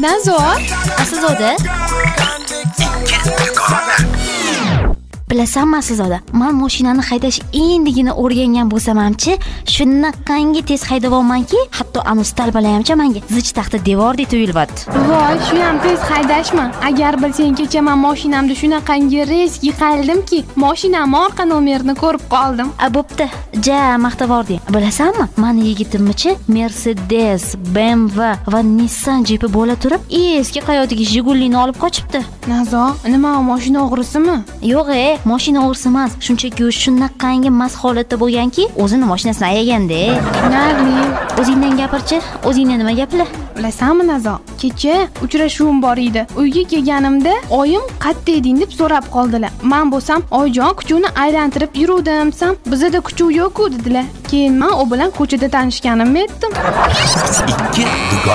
Nazo, Aslzoda. Bilasanmi Aslzoda, men mashinani haydash endigina o'rgangan bo'lsam-chi, shunaqangi tez haydayapmanki, hatto anus talbalayamcha menga zich taxti devordek tuyulyapti. voy, shu ham tez haydashmi? Agar bilsang, kecha men mashinamda shunaqangi reys yiqildimki, mashinamning orqa nomerini ko'rib qoldim. Bo'pti, ja maqtavording. Bilasanmi, meni yigitimchi Mercedes, BMW va Nissan jipi bo'la turib, eski qayodagi Jigulini olib qochibdi. Nazo, nima u mashina o'g'risimi? Yo'q, mashina o'g'risi emas, shunchaki u shunaqangi mast holatda bo'lganki, o'zini mashinasini ayaganda. Narli, O'zingdan gapirchi, o'zingdan nima gapla? bilasanmi Nazo, kecha uchrashuvim bor edi. Uyga kelganimda oyim qatta eding deb so'rab qoldilar. Men bo'lsam, "Oyjon, kuchuvni aylantirib yuruvdim" desam, "Bizda kuchuv yo'q-ku" dedilar. Keyin men u bilan ko'chada tanishganimni aytdim.